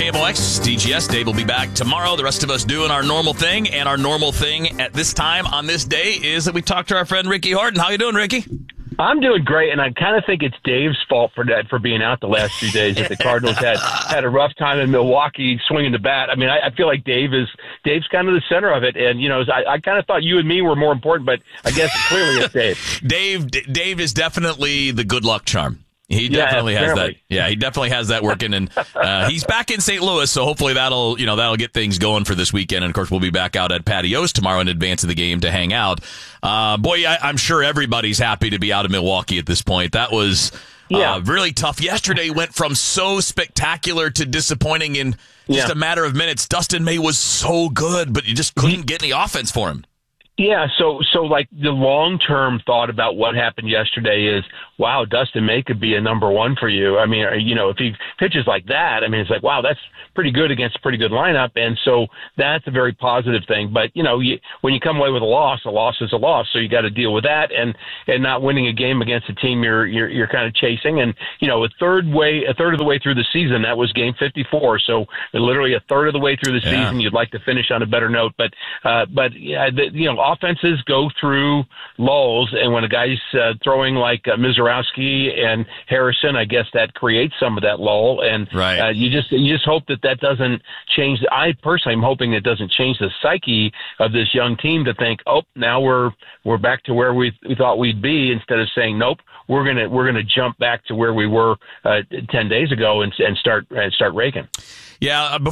KMOX, DGS. Dave will be back tomorrow. The rest of us doing our normal thing. And our normal thing at this time on this day is that we talk to our friend Ricky Horton. How you doing, Ricky? I'm doing great, and I kind of think it's Dave's fault for being out the last few days. That the Cardinals had a rough time in Milwaukee swinging the bat. I mean, I feel like Dave's kind of the center of it, and I kind of thought you and me were more important, but I guess clearly it's Dave. Dave is definitely the good luck charm. He definitely has that. Yeah, he definitely has that working, and he's back in St. Louis, so hopefully that'll get things going for this weekend. And of course, we'll be back out at Patios tomorrow in advance of the game to hang out. I'm sure everybody's happy to be out of Milwaukee at this point. That was really tough. Yesterday went from so spectacular to disappointing in just a matter of minutes. Dustin May was so good, but you just couldn't get any offense for him. Yeah, so like the long-term thought about what happened yesterday is, wow, Dustin May could be a number one for you. I mean, if he pitches like that, I mean, it's like, wow, that's pretty good against a pretty good lineup. And so that's a very positive thing. But, when you come away with a loss is a loss. So you got to deal with that and not winning a game against a team you're kind of chasing. And, a third of the way through the season, that was game 54. So literally a third of the way through the season, you'd like to finish on a better note. But offenses go through lulls, and when a guy's throwing like Mizorowski and Harrison, I guess that creates some of that lull, and you just hope that doesn't change. I personally am hoping it doesn't change the psyche of this young team to think, oh, now we're back to where we thought we'd be, instead of saying, nope, we're gonna jump back to where we were 10 days ago and start raking. Yeah,